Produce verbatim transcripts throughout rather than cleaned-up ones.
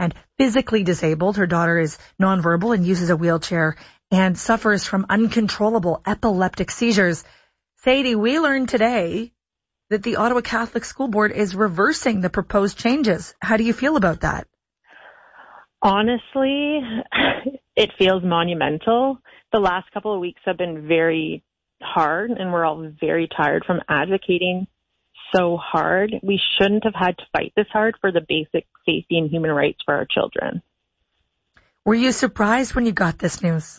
and physically disabled. Her daughter is nonverbal and uses a wheelchair and suffers from uncontrollable epileptic seizures. Sadie, we learned today that the Ottawa Catholic School Board is reversing the proposed changes. How do you feel about that? Honestly, it feels monumental. The last couple of weeks have been very hard, and we're all very tired from advocating so hard. We shouldn't have had to fight this hard for the basic safety and human rights for our children. Were you surprised when you got this news?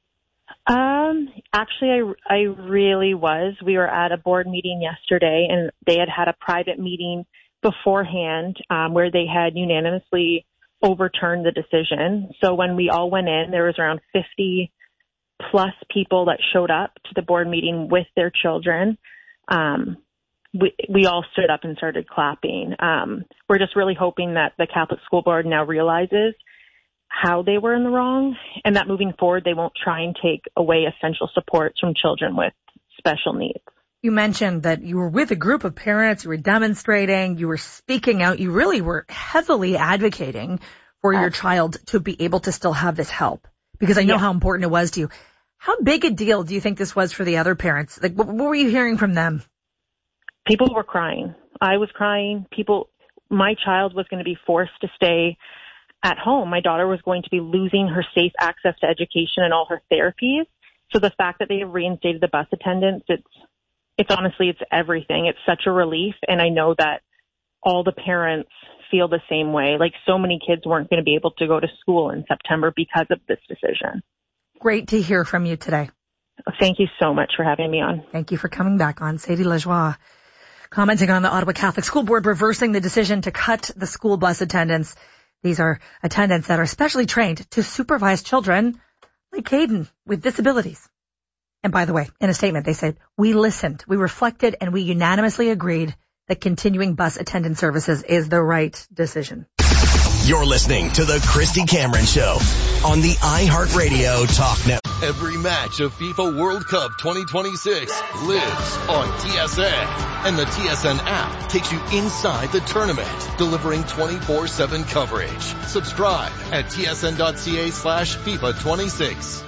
Um, actually, I, I really was. We were at a board meeting yesterday, and they had had a private meeting beforehand um, where they had unanimously overturned the decision. So when we all went in, there was around fifty plus people that showed up to the board meeting with their children. Um, we, we all stood up and started clapping. Um, we're just really hoping that the Catholic School Board now realizes how they were in the wrong, and that moving forward, they won't try and take away essential supports from children with special needs. You mentioned that you were with a group of parents, you were demonstrating, you were speaking out, you really were heavily advocating for your child to be able to still have this help, because I know yeah. how important it was to you. How big a deal do you think this was for the other parents? Like, what, what were you hearing from them? People were crying. I was crying. People, my child was going to be forced to stay at home. My daughter was going to be losing her safe access to education and all her therapies. So the fact that they have reinstated the bus attendants, it's, it's honestly, it's everything. It's such a relief. And I know that all the parents feel the same way. Like, so many kids weren't going to be able to go to school in September because of this decision. Great to hear from you today. Thank you so much for having me on. Thank you for coming back on. Sadie Lajoie, commenting on the Ottawa Catholic School Board reversing the decision to cut the school bus attendants. These are attendants that are specially trained to supervise children like Caden with disabilities. And by the way, in a statement, they said, we listened, we reflected, and we unanimously agreed that continuing bus attendant services is the right decision. You're listening to the Christy Cameron Show on the iHeartRadio Talk Network. Every match of FIFA World Cup twenty twenty-six lives on T S N. And the T S N app takes you inside the tournament, delivering twenty-four seven coverage. Subscribe at tsn.ca slash FIFA 26.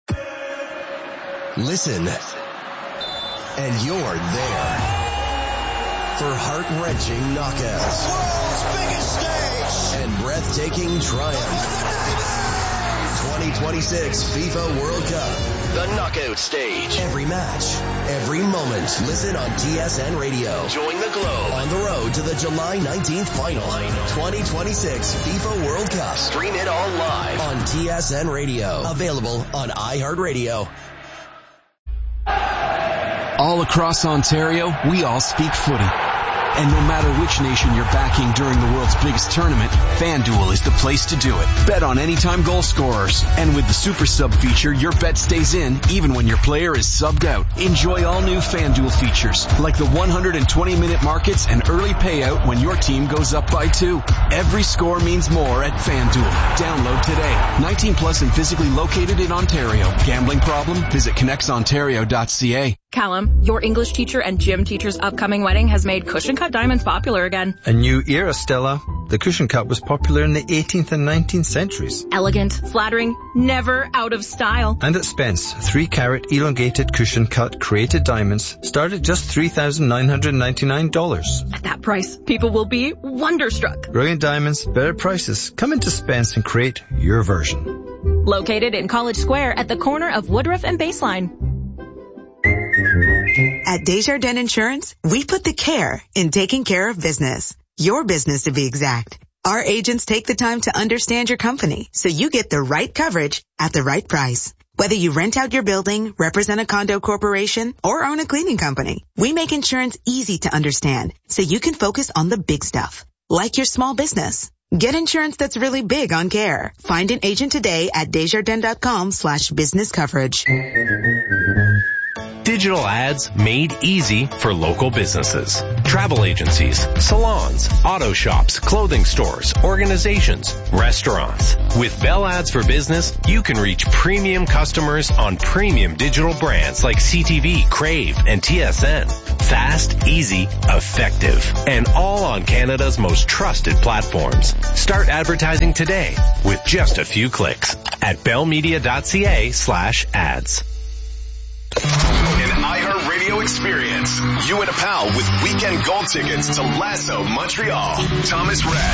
Listen, and you're there for heart-wrenching knockouts. World's biggest stage. And breathtaking triumph. twenty twenty-six FIFA World Cup. The knockout stage. Every match, every moment. Listen on T S N Radio. Join the Globe on the road to the July nineteenth final. twenty twenty-six FIFA World Cup. Stream it all live on T S N Radio. Available on iHeartRadio. All across Ontario, we all speak footy. And no matter which nation you're backing during the world's biggest tournament, FanDuel is the place to do it. Bet on anytime goal scorers. And with the Super Sub feature, your bet stays in even when your player is subbed out. Enjoy all new FanDuel features, like the one hundred twenty minute markets and early payout when your team goes up by two. Every score means more at FanDuel. Download today. nineteen plus and physically located in Ontario. Gambling problem? Visit connects ontario dot c a. Callum, your English teacher and gym teacher's upcoming wedding has made cushion cut diamonds popular again. A new era, Stella. The cushion cut was popular in the eighteenth and nineteenth centuries. Elegant, flattering, never out of style. And at Spence, three carat elongated cushion cut created diamonds start at just three thousand nine hundred ninety-nine dollars. At that price, people will be wonderstruck. Brilliant diamonds, better prices. Come into Spence and create your version. Located in College Square at the corner of Woodruff and Baseline. At Desjardins Insurance, we put the care in taking care of business. Your business, to be exact. Our agents take the time to understand your company so you get the right coverage at the right price. Whether you rent out your building, represent a condo corporation, or own a cleaning company, we make insurance easy to understand so you can focus on the big stuff, like your small business. Get insurance that's really big on care. Find an agent today at desjardins.com slash business coverage. Digital ads made easy for local businesses. Travel agencies, salons, auto shops, clothing stores, organizations, restaurants. With Bell Ads for Business, you can reach premium customers on premium digital brands like C T V, Crave, and T S N. Fast, easy, effective, and all on Canada's most trusted platforms. Start advertising today with just a few clicks at bellmedia.ca slash ads. An iHeartRadio experience. You and a pal with weekend gold tickets to Lasso Montreal. Thomas Rhett,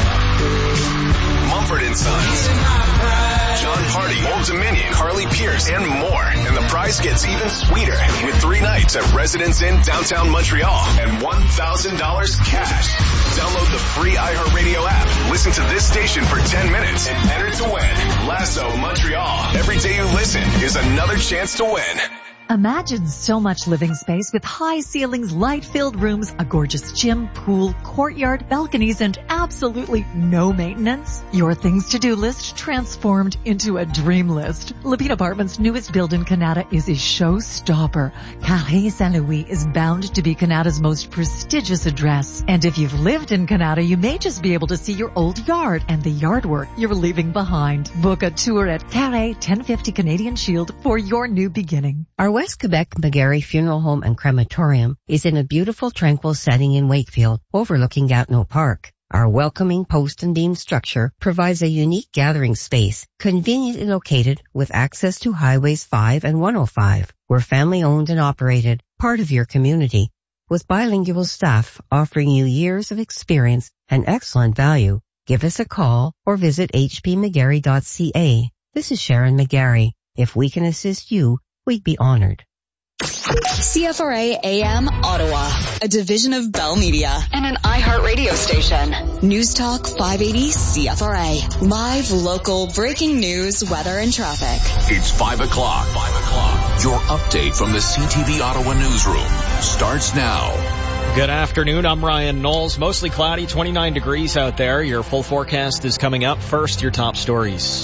Mumford and Sons, John Party, Old Dominion, Carly Pierce, and more. And the prize gets even sweeter with three nights at Residence Inn downtown Montreal and one thousand dollars cash. Download the free iHeartRadio app. Listen to this station for ten minutes and enter to win. Lasso Montreal. Every day you listen is another chance to win. Imagine so much living space with high ceilings, light-filled rooms, a gorgeous gym, pool, courtyard, balconies, and absolutely no maintenance. Your things to-do list transformed into a dream list. Levine Apartments' newest build in Canada is a showstopper. Carré Saint-Louis is bound to be Canada's most prestigious address. And if you've lived in Canada, you may just be able to see your old yard and the yard work you're leaving behind. Book a tour at Carré ten fifty Canadian Shield for your new beginning. Our West Quebec McGarry Funeral Home and Crematorium is in a beautiful, tranquil setting in Wakefield, overlooking Gatineau Park. Our welcoming post and beam structure provides a unique gathering space, conveniently located with access to Highways five and one oh five. We're family owned and operated, part of your community, with bilingual staff offering you years of experience and excellent value. Give us a call or visit h p mcgarry dot c a. This is Sharon McGarry. If we can assist you, we'd be honored. C F R A A M Ottawa, a division of Bell Media and an iHeart radio station. News Talk five eighty C F R A. Live, local, breaking news, weather, and traffic. It's five o'clock. Five o'clock. Your update from the C T V Ottawa newsroom starts now. Good afternoon. I'm Ryan Knowles. Mostly cloudy, twenty-nine degrees out there. Your full forecast is coming up. First, your top stories.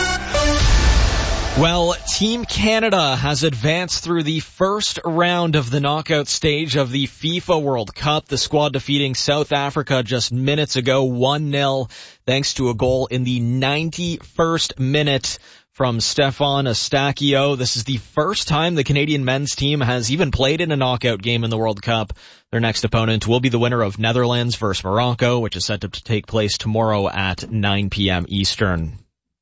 Well, Team Canada has advanced through the first round of the knockout stage of the FIFA World Cup. The squad defeating South Africa just minutes ago, one nil, thanks to a goal in the ninety-first minute from Stefan Eustáquio. This is the first time the Canadian men's team has even played in a knockout game in the World Cup. Their next opponent will be the winner of Netherlands versus Morocco, which is set to take place tomorrow at nine p.m. Eastern.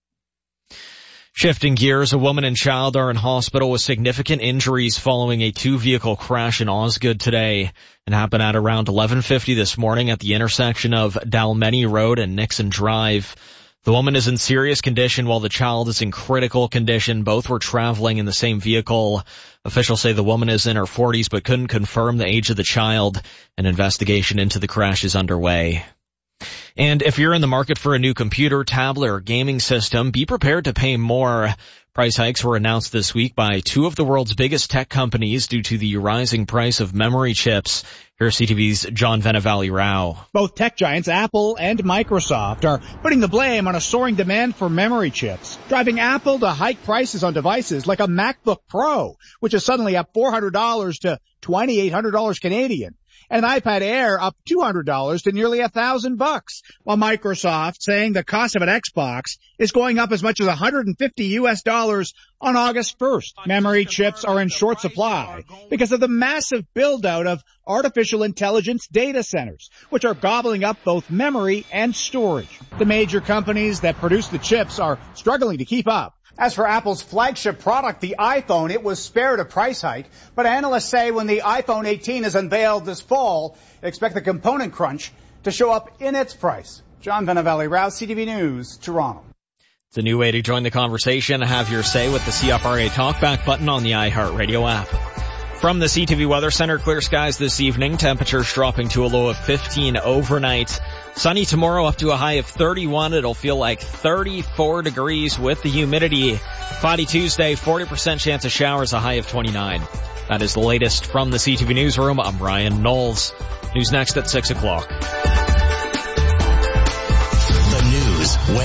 Shifting gears, a woman and child are in hospital with significant injuries following a two-vehicle crash in Osgood today. It happened at around eleven fifty this morning at the intersection of Dalmeny Road and Nixon Drive. The woman is in serious condition while the child is in critical condition. Both were traveling in the same vehicle. Officials say the woman is in her forties but couldn't confirm the age of the child. An investigation into the crash is underway. And if you're in the market for a new computer, tablet, or gaming system, be prepared to pay more. Price hikes were announced this week by two of the world's biggest tech companies due to the rising price of memory chips. Here's C T V's John Venevali-Rao. Both tech giants Apple and Microsoft are putting the blame on a soaring demand for memory chips, driving Apple to hike prices on devices like a MacBook Pro, which is suddenly up four hundred dollars to twenty-eight hundred dollars Canadian. And iPad Air up two hundred dollars to nearly a thousand bucks, while Microsoft saying the cost of an Xbox is going up as much as one hundred fifty U S dollars on August first. Memory chips are in short supply because of the massive build-out of artificial intelligence data centers, which are gobbling up both memory and storage. The major companies that produce the chips are struggling to keep up. As for Apple's flagship product, the iPhone, it was spared a price hike. But analysts say when the iPhone eighteen is unveiled this fall, expect the component crunch to show up in its price. John Venevali-Rao, C T V News, Toronto. It's a new way to join the conversation. Have your say with the C F R A Talkback button on the iHeartRadio app. From the C T V Weather Center, clear skies this evening. Temperatures dropping to a low of fifteen overnight. Sunny tomorrow up to a high of thirty-one. It'll feel like thirty-four degrees with the humidity. Cloudy Tuesday, forty percent chance of showers, a high of twenty-nine. That is the latest from the C T V Newsroom. I'm Ryan Knowles. News next at six o'clock. The news when you want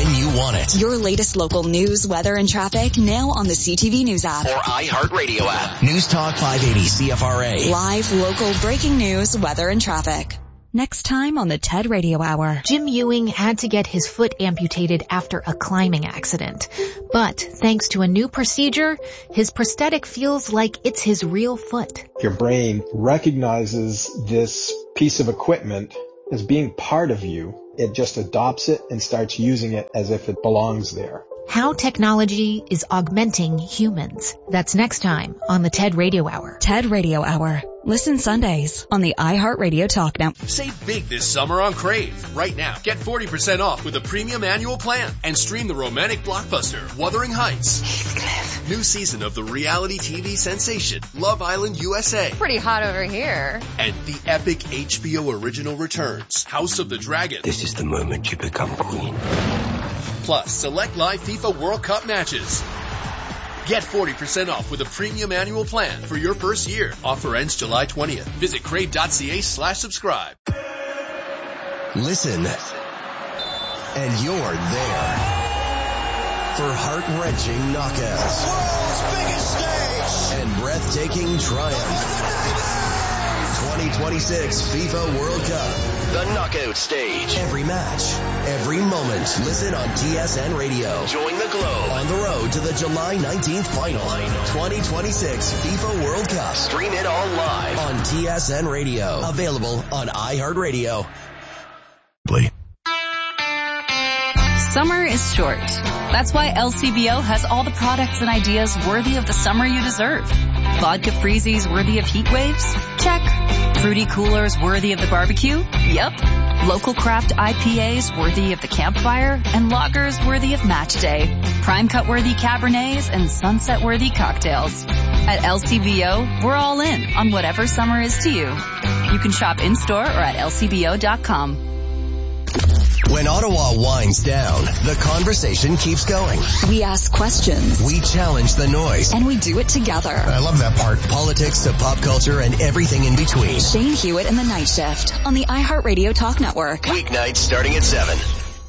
on it. Your latest local news, weather, and traffic now on the C T V News app. Or iHeartRadio app. News Talk five eighty C F R A. Live, local, breaking news, weather, and traffic. Next time on the TED Radio Hour. Jim Ewing had to get his foot amputated after a climbing accident. But thanks to a new procedure, his prosthetic feels like it's his real foot. Your brain recognizes this piece of equipment as being part of you. It just adopts it and starts using it as if it belongs there. How technology is augmenting humans. That's next time on the TED Radio Hour. TED Radio Hour. Listen Sundays on the iHeartRadio Talk Now. Save big this summer on Crave. Right now, get forty percent off with a premium annual plan and stream the romantic blockbuster Wuthering Heights. Heathcliff. New season of the reality T V sensation Love Island U S A. Pretty hot over here. And the epic H B O original returns House of the Dragon. This is the moment you become queen. Plus, select live FIFA World Cup matches. Get forty percent off with a premium annual plan for your first year. Offer ends July twentieth. Visit crave.ca slash subscribe. Listen, and you're there for heart-wrenching knockouts. World's biggest stage. And breathtaking triumph. twenty twenty-six FIFA World Cup. The knockout stage. Every match, every moment. Listen on T S N Radio. Join the Globe on the road to the July nineteenth final. twenty twenty-six FIFA World Cup. Stream it all live on T S N Radio. Available on iHeartRadio. Summer is short. That's why L C B O has all the products and ideas worthy of the summer you deserve. Vodka freezies worthy of heat waves? Check. Fruity coolers worthy of the barbecue? Yep. Local craft I P As worthy of the campfire? And lagers worthy of match day. Prime cut worthy Cabernets and sunset worthy cocktails. At L C B O, we're all in on whatever summer is to you. You can shop in-store or at L C B O dot com. When Ottawa winds down, the conversation keeps going. We ask questions. We challenge the noise. And we do it together. I love that part. Politics to pop culture and everything in between. Shane Hewitt and the Night Shift on the iHeartRadio Talk Network. Weeknights starting at seven.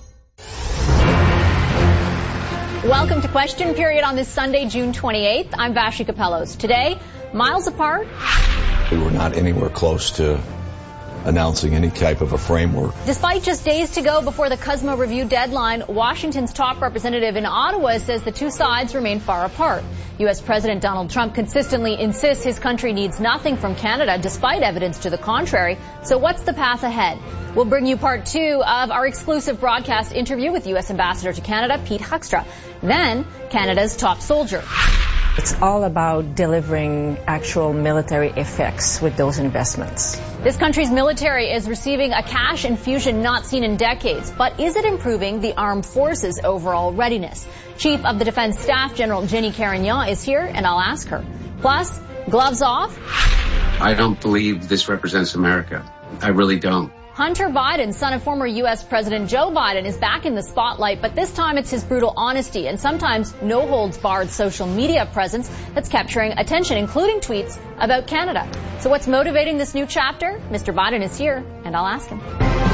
Welcome to Question Period on this Sunday, June twenty-eighth. I'm Vashi Capellos. Today, miles apart. We were not anywhere close to announcing any type of a framework. Despite just days to go before the C U S M A review deadline, Washington's top representative in Ottawa says the two sides remain far apart. U S President Donald Trump consistently insists his country needs nothing from Canada, despite evidence to the contrary. So what's the path ahead? We'll bring you part two of our exclusive broadcast interview with U S Ambassador to Canada, Pete Hoekstra. Then, Canada's top soldier. It's all about delivering actual military effects with those investments. This country's military is receiving a cash infusion not seen in decades. But is it improving the armed forces' overall readiness? Chief of the Defense Staff, General Jenny Carignan, is here, and I'll ask her. Plus, gloves off? I don't believe this represents America. I really don't. Hunter Biden, son of former U S President Joe Biden, is back in the spotlight, but this time it's his brutal honesty and sometimes no-holds-barred social media presence that's capturing attention, including tweets about Canada. So what's motivating this new chapter? Mister Biden is here, and I'll ask him.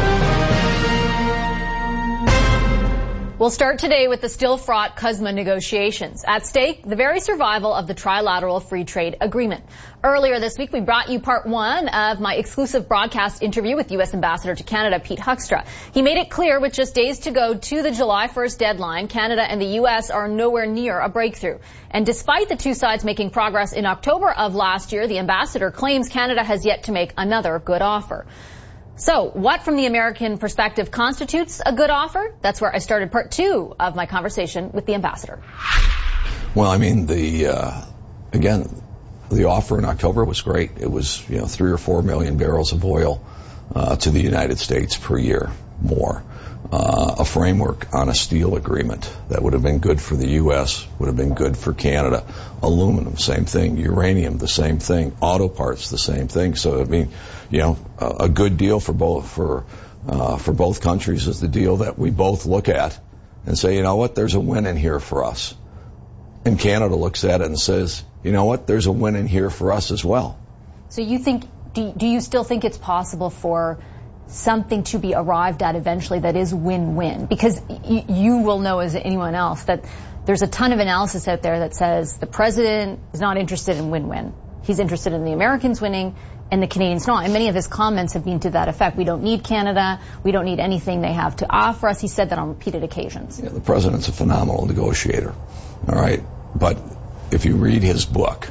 We'll start today with the still-fraught C U S M A negotiations. At stake, the very survival of the trilateral free trade agreement. Earlier this week, we brought you part one of my exclusive broadcast interview with U S Ambassador to Canada, Pete Hoekstra. He made it clear with just days to go to the July first deadline, Canada and the U S are nowhere near a breakthrough. And despite the two sides making progress in October of last year, the ambassador claims Canada has yet to make another good offer. So, what from the American perspective constitutes a good offer? That's where I started part two of my conversation with the ambassador. Well, I mean, the uh, again, the offer in October was great. It was, you know, three or four million barrels of oil uh, to the United States per year, more. Uh, a framework on a steel agreement that would have been good for the U S, would have been good for Canada. Aluminum, same thing. Uranium, the same thing. Auto parts, the same thing. So, I mean, you know, a, a good deal for both for uh, for both countries is the deal that we both look at and say, you know what, there's a win in here for us. And Canada looks at it and says, you know what, there's a win in here for us as well. So you think, do, do you still think it's possible for something to be arrived at eventually that is win-win? Because y- you will know as anyone else that there's a ton of analysis out there that says the president is not interested in win-win. He's interested in the Americans winning and the Canadians not. And many of his comments have been to that effect. We don't need Canada. We don't need anything they have to offer us. He said that on repeated occasions. Yeah, the president's a phenomenal negotiator. All right. But if you read his book,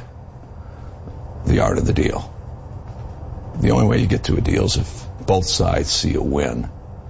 The Art of the Deal, the only way you get to a deal is if both sides see a win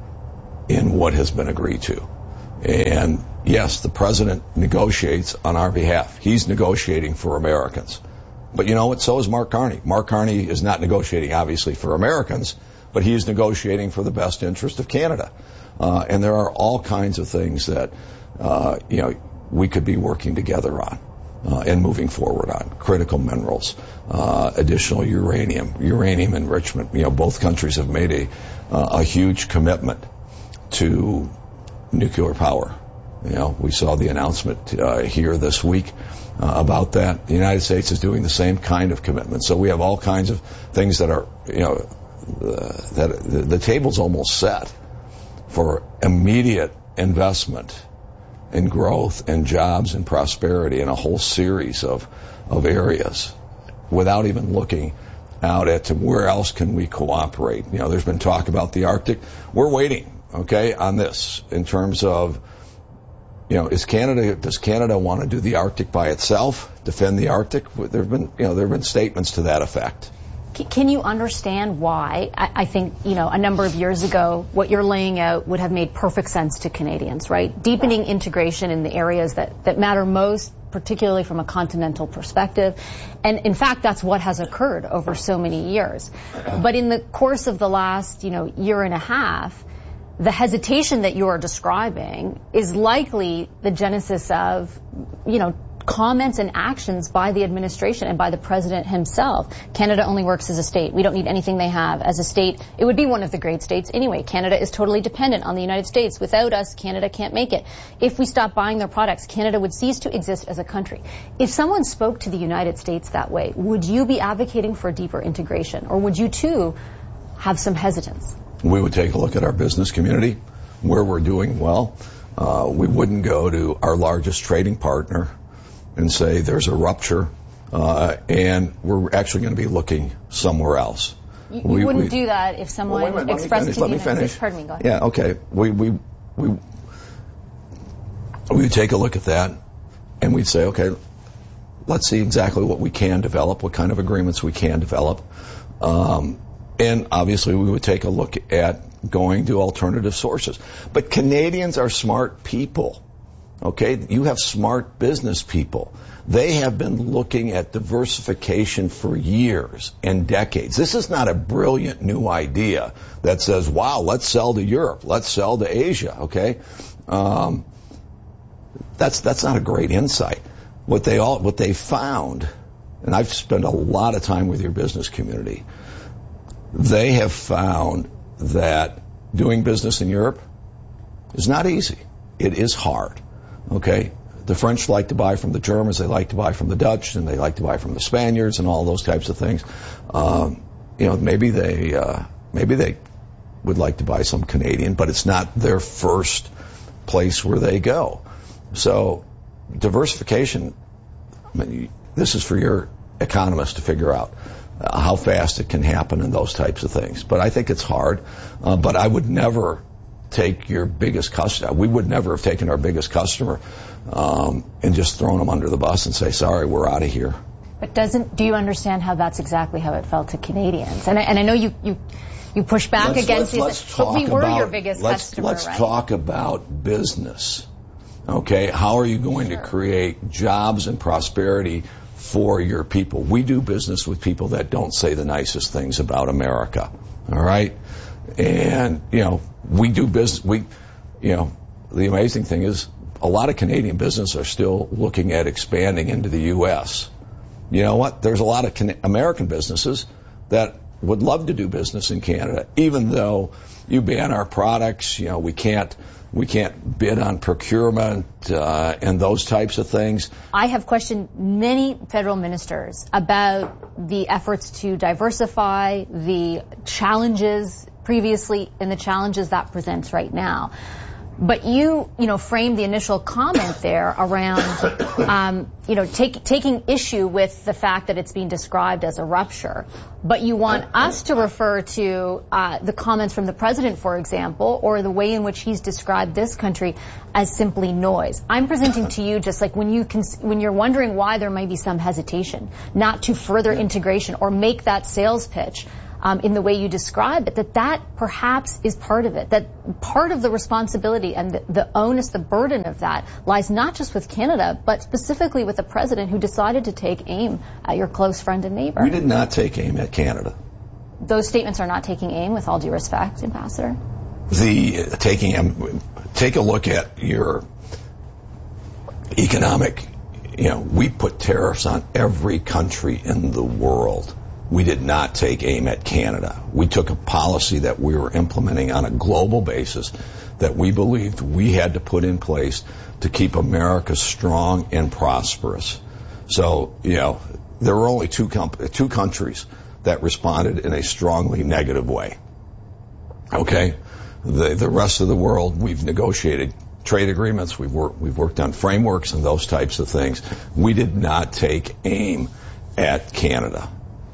in what has been agreed to. And yes, the president negotiates on our behalf. He's negotiating for Americans. But you know what? So is Mark Carney. Mark Carney is not negotiating, obviously, for Americans, but he is negotiating for the best interest of Canada. Uh, and there are all kinds of things that, uh, you know, we could be working together on uh, and moving forward on. Critical minerals, uh, additional uranium, uranium enrichment. You know, both countries have made a, uh, a huge commitment to nuclear power. You know, we saw the announcement uh, here this week uh, about that. The United States is doing the same kind of commitment. So we have all kinds of things that are, you know, uh, that the, the table's almost set for immediate investment and growth and jobs and prosperity in a whole series of of areas without even looking out at to where else can we cooperate. You know, there's been talk about the Arctic. We're waiting, okay, on this in terms of, you know, is Canada, does Canada want to do the Arctic by itself, defend the Arctic? There have been, you know, there have been statements to that effect. Can you understand why? I think, you know, a number of years ago, what you're laying out would have made perfect sense to Canadians, right? Deepening integration in the areas that, that matter most, particularly from a continental perspective. And in fact, that's what has occurred over so many years. But in the course of the last, you know, year and a half, the hesitation that you are describing is likely the genesis of, you know, comments and actions by the administration and by the president himself. Canada only works as a state. We don't need anything they have. As a state, it would be one of the great states anyway. Canada is totally dependent on the United States. Without us, Canada can't make it. If we stop buying their products, Canada would cease to exist as a country. If someone spoke to the United States that way, would you be advocating for deeper integration, or would you too have some hesitance? We would take a look at our business community, where we're doing well. Uh, we wouldn't go to our largest trading partner and say there's a rupture, uh, and we're actually going to be looking somewhere else. You, you we, wouldn't we, do that if someone well, minute, expressed to the United States. Pardon me, go ahead. Yeah, okay. We, we, we, we would take a look at that, and we'd say, okay, let's see exactly what we can develop, what kind of agreements we can develop. Um, and obviously we would take a look at going to alternative sources. But Canadians are smart people. Okay, you have smart business people. They have been looking at diversification for years and decades. This is not a brilliant new idea that says, wow, let's sell to Europe, let's sell to Asia, okay? Um, that's that's not a great insight. What they all what they found, and I've spent a lot of time with your business community, they have found that doing business in Europe is not easy. It is hard. Okay, the French like to buy from the Germans, they like to buy from the Dutch, and they like to buy from the Spaniards, and all those types of things. Um, you know, maybe they uh, maybe they would like to buy some Canadian, but it's not their first place where they go. So diversification, I mean, this is for your economists to figure out uh, how fast it can happen and those types of things. But I think it's hard. Uh, but I would never take your biggest customer. We would never have taken our biggest customer um, and just thrown them under the bus and say, sorry, we're out of here. But doesn't, do you understand how that's exactly how it felt to Canadians? And I, and I know you, you, you push back let's, against let's, these, let's but we were about, your biggest let's, customer, let's right? talk about business. Okay, how are you going sure. to create jobs and prosperity for your people? We do business with people that don't say the nicest things about America. All right? And, you know, we do business, we, you know, the amazing thing is a lot of Canadian business are still looking at expanding into the U S. You know what? There's a lot of Can- American businesses that would love to do business in Canada, even though you ban our products, you know, we can't, we can't bid on procurement, uh, and those types of things. I have questioned many federal ministers about the efforts to diversify, the challenges previously and the challenges that presents right now. But you, you know, framed the initial comment there around, um, you know, take, taking issue with the fact that it's being described as a rupture. But you want us to refer to uh, the comments from the president, for example, or the way in which he's described this country as simply noise. I'm presenting to you just like when you can, when you're wondering why there might be some hesitation, not to further integration or make that sales pitch. Um, in the way you describe it, that that perhaps is part of it, that part of the responsibility and the, the onus, the burden of that lies not just with Canada, but specifically with the president who decided to take aim at your close friend and neighbor. We did not take aim at Canada. Those statements are not taking aim, with all due respect, Ambassador. The uh, taking aim, take a look at your economic, you know, we put tariffs on every country in the world. We did not take aim at Canada. We took a policy that we were implementing on a global basis that we believed we had to put in place to keep America strong and prosperous. So, you know, there were only two, comp- two countries that responded in a strongly negative way. Okay? The, the rest of the world, we've negotiated trade agreements, we've worked, we've worked on frameworks and those types of things. We did not take aim at Canada.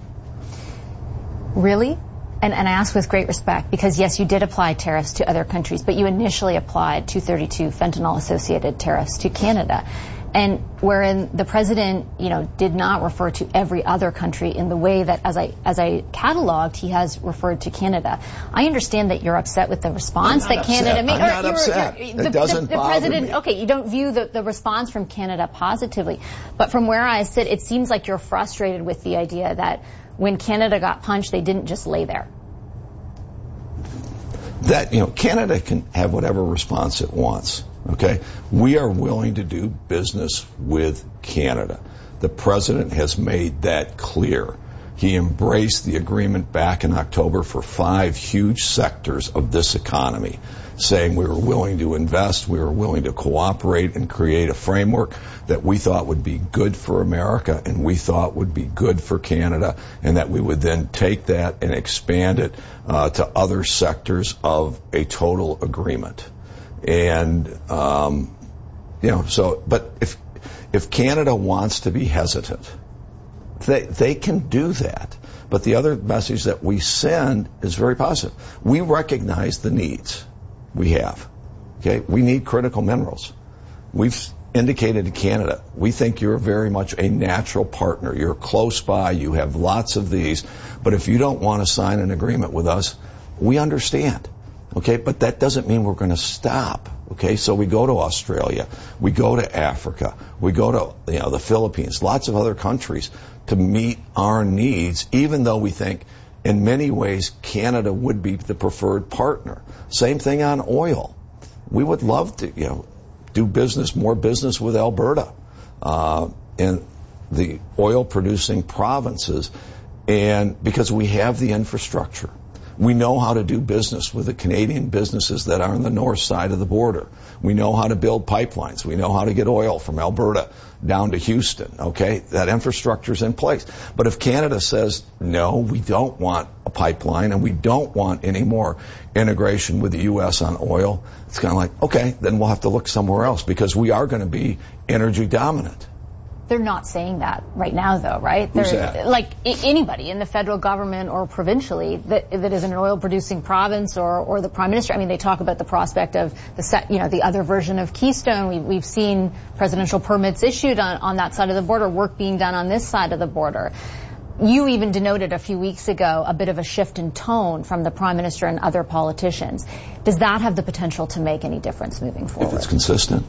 Really? And, and I ask with great respect, because yes, you did apply tariffs to other countries, but you initially applied two thirty-two fentanyl-associated tariffs to Canada. And wherein the president, you know, did not refer to every other country in the way that, as I as I cataloged, he has referred to Canada. I understand that you're upset with the response that upset. Canada made. I'm not you're, upset. You're, it the, doesn't the, the bother president, me. Okay, you don't view the, the response from Canada positively. But from where I sit, it seems like you're frustrated with the idea that when Canada got punched, they didn't just lay there. That, you know, Canada can have whatever response it wants. Okay? We are willing to do business with Canada. The president has made that clear. He embraced the agreement back in October for five huge sectors of this economy, saying we were willing to invest, we were willing to cooperate and create a framework that we thought would be good for America and we thought would be good for Canada, and that we would then take that and expand it uh, to other sectors of a total agreement. And, um, you know, so, but if, if Canada wants to be hesitant, they, they can do that. But the other message that we send is very positive. We recognize the needs we have. Okay? We need critical minerals. We've indicated to Canada, we think you're very much a natural partner. You're close by. You have lots of these. But if you don't want to sign an agreement with us, we understand. Okay, but that doesn't mean we're going to stop. Okay, so we go to Australia, we go to Africa, we go to, you know, the Philippines, lots of other countries to meet our needs, even though we think in many ways Canada would be the preferred partner. Same thing on oil. We would love to, you know, do business, more business with Alberta uh, and the oil-producing provinces, and because we have the infrastructure. We know how to do business with the Canadian businesses that are on the north side of the border. We know how to build pipelines. We know how to get oil from Alberta down to Houston, okay? That infrastructure's in place. But if Canada says, no, we don't want a pipeline and we don't want any more integration with the U S on oil, it's kind of like, okay, then we'll have to look somewhere else because we are going to be energy dominant. They're not saying that right now, though, right? Who's They're, that? Like I- anybody in the federal government or provincially that that is an oil-producing province, or or the prime minister. I mean, they talk about the prospect of the set, you know, the other version of Keystone. We, we've seen presidential permits issued on on that side of the border, work being done on this side of the border. You even denoted a few weeks ago a bit of a shift in tone from the prime minister and other politicians. Does that have the potential to make any difference moving forward? If it's consistent.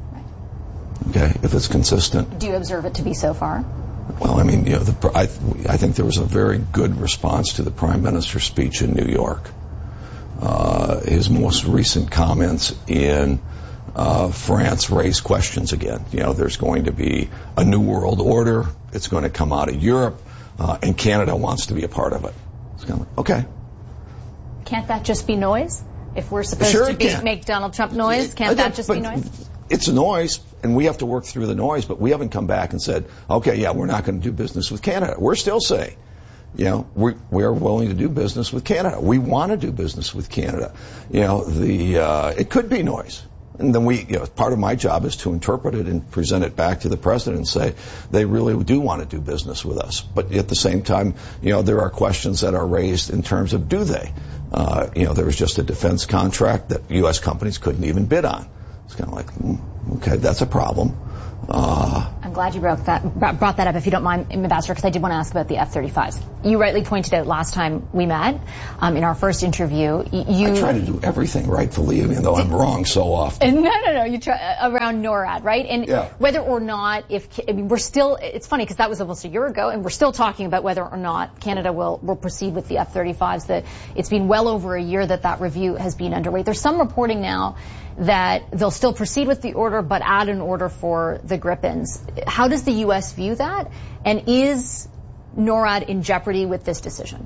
Okay, if it's consistent. Do you observe it to be so far? Well, I mean, you know, the, I, I think there was a very good response to the Prime Minister's speech in New York. Uh, his most recent comments in uh, France raised questions again. You know, there's going to be a new world order. It's going to come out of Europe, uh, and Canada wants to be a part of it. It's kind of like, okay. Can't that just be noise? If we're supposed sure to be, can. make Donald Trump noise, can't that just be noise? It's noise, and we have to work through the noise, but we haven't come back and said, okay, yeah, we're not going to do business with Canada. We're still saying, you know, we we are willing to do business with Canada. We want to do business with Canada. You know, the uh, it could be noise. And then we, you know, part of my job is to interpret it and present it back to the president and say they really do want to do business with us. But at the same time, you know, there are questions that are raised in terms of do they? Uh, you know, there was just a defense contract that U S companies couldn't even bid on. It's kind of like, mm, okay, that's a problem. Uh, I'm glad you broke that, brought that up, if you don't mind, Ambassador, because I did want to ask about the F thirty-fives. You rightly pointed out last time we met, um, in our first interview, you... I try to do everything rightfully, even though I'm wrong so often. No, no, no, you try, around NORAD, right? And yeah. whether or not, if, I mean, we're still, it's funny because that was almost a year ago, and we're still talking about whether or not Canada will, will proceed with the F thirty-fives. That it's been well over a year that that review has been underway. There's some reporting now that they'll still proceed with the order, but add an order for the Gripens. How does the U S view that? And is NORAD in jeopardy with this decision?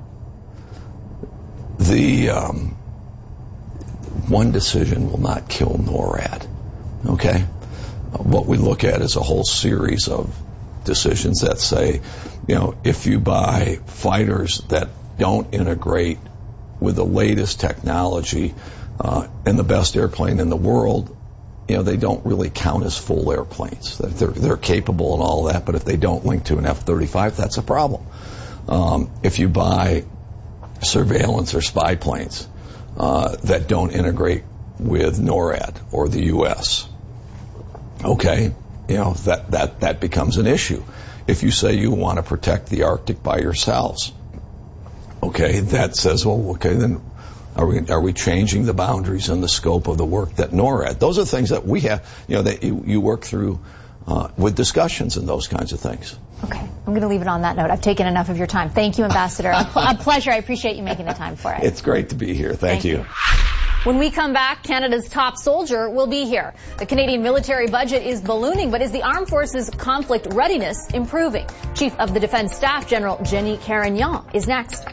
The um, one decision will not kill NORAD, okay? Uh, what we look at is a whole series of decisions that say, you know, if you buy fighters that don't integrate with the latest technology uh, and the best airplane in the world, you know, they don't really count as full airplanes. They're, they're capable and all that, but if they don't link to an F thirty-five, that's a problem. Um, if you buy surveillance or spy planes uh, that don't integrate with NORAD or the U S, okay, you know, that, that, that becomes an issue. If you say you want to protect the Arctic by yourselves, okay, that says, well, okay, then Are we, are we changing the boundaries and the scope of the work that NORAD? Those are things that we have, you know, that you, you work through uh, with discussions and those kinds of things. Okay. I'm going to leave it on that note. I've taken enough of your time. Thank you, Ambassador. a, pl- a pleasure. I appreciate you making the time for it. It's great to be here. Thank, Thank you. you. When we come back, Canada's top soldier will be here. The Canadian military budget is ballooning, but is the armed forces' conflict readiness improving? Chief of the Defense Staff, General Jenny Carignan, is next.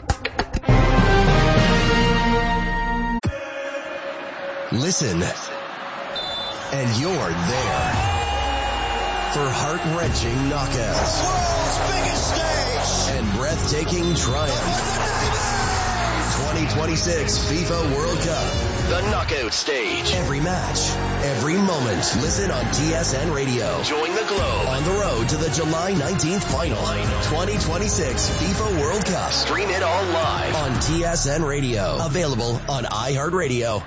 Listen, and you're there for heart-wrenching knockouts, world's biggest stage, and breathtaking triumph. twenty twenty-six FIFA World Cup, the knockout stage. Every match, every moment. Listen on T S N Radio. Join the Globe on the road to the July nineteenth final. twenty twenty-six FIFA World Cup. Stream it all live on T S N Radio. Available on iHeartRadio.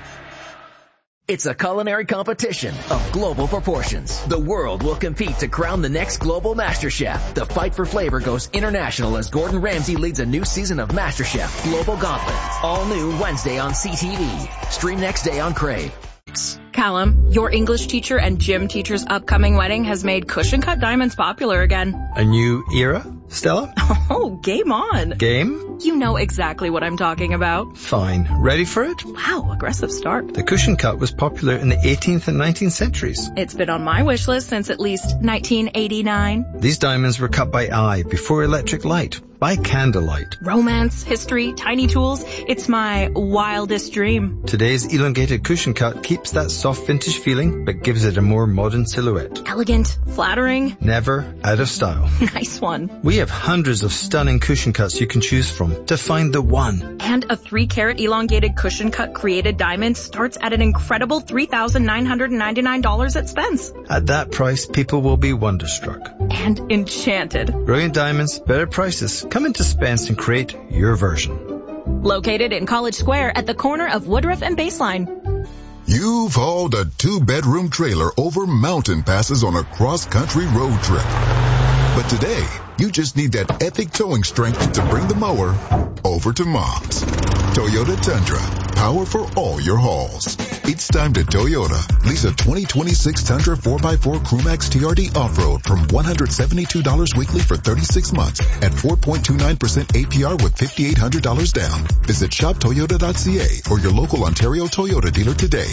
It's a culinary competition of global proportions. The world will compete to crown the next global MasterChef. The fight for flavor goes international as Gordon Ramsay leads a new season of MasterChef Global Gauntlet. All new Wednesday on C T V. Stream next day on Crave. Callum, your English teacher and gym teacher's upcoming wedding has made cushion cut diamonds popular again. A new era, Stella? Oh, game on. Game? You know exactly what I'm talking about. Fine. Ready for it? Wow, aggressive start. The cushion cut was popular in the eighteenth and nineteenth centuries. It's been on my wish list since at least nineteen eighty-nine. These diamonds were cut by eye before electric light. By candlelight. Romance, history, tiny tools. It's my wildest dream. Today's elongated cushion cut keeps that soft vintage feeling, but gives it a more modern silhouette. Elegant, flattering. Never out of style. Nice one. We have hundreds of stunning cushion cuts you can choose from to find the one. And a three carat elongated cushion cut created diamond starts at an incredible three thousand nine hundred ninety-nine dollars at Spence. At that price, people will be wonderstruck. And enchanted. Brilliant diamonds, better prices. Come into Spence and create your version. Located in College Square at the corner of Woodruff and Baseline. You've hauled a two-bedroom trailer over mountain passes on a cross-country road trip. But today, you just need that epic towing strength to bring the mower over to Mom's. Toyota Tundra. Power for all your hauls. It's time to Toyota. Lease a twenty twenty-six Tundra four by four Crewmax T R D Off-Road from one hundred seventy-two dollars weekly for thirty-six months at four point two nine percent A P R with five thousand eight hundred dollars down. Visit shop toyota dot c a or your local Ontario Toyota dealer today.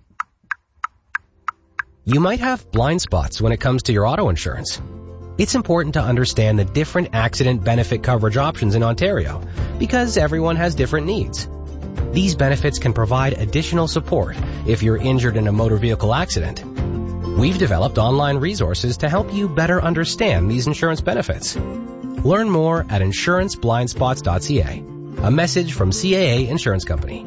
You might have blind spots when it comes to your auto insurance. It's important to understand the different accident benefit coverage options in Ontario because everyone has different needs. These benefits can provide additional support if you're injured in a motor vehicle accident. We've developed online resources to help you better understand these insurance benefits. Learn more at insurance blind spots dot c a. A message from C A A Insurance Company.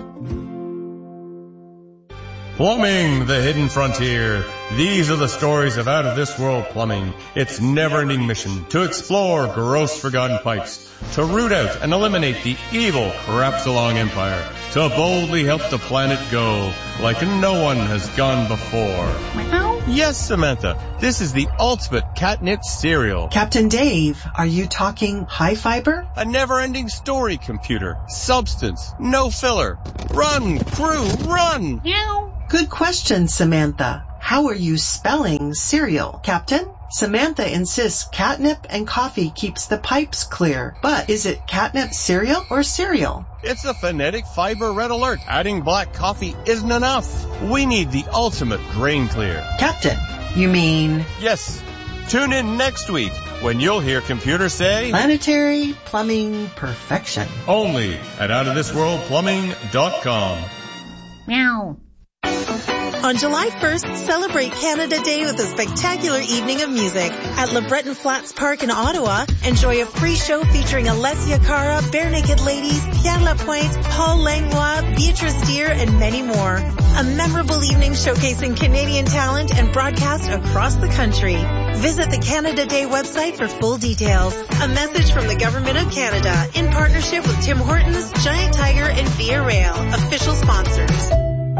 Plumbing, the hidden frontier. These are the stories of out-of-this-world plumbing. Its never-ending mission to explore gross forgotten pipes, to root out and eliminate the evil Crapsalong Empire, to boldly help the planet go like no one has gone before. Meow. Yes, Samantha, this is the ultimate catnip cereal. Captain Dave, are you talking high fiber? A never-ending story, computer. Substance, no filler. Run, crew, run! Meow. Good question, Samantha. How are you spelling cereal, Captain? Samantha insists catnip and coffee keeps the pipes clear. But is it catnip cereal or cereal? It's a phonetic fiber red alert. Adding black coffee isn't enough. We need the ultimate grain clear. Captain, you mean? Yes. Tune in next week when you'll hear computers say planetary plumbing perfection. Only at out of this world plumbing dot com. Meow. On July first, celebrate Canada Day with a spectacular evening of music at LeBreton Flats Park in Ottawa. Enjoy a free show featuring Alessia Cara, Bare Naked Ladies, Pierre Lapointe, Paul Langlois, Beatrice Deer, and many more. A memorable evening showcasing Canadian talent and broadcast across the country. Visit the Canada Day website for full details. A message from the Government of Canada in partnership with Tim Hortons, Giant Tiger, and Via Rail, official sponsors.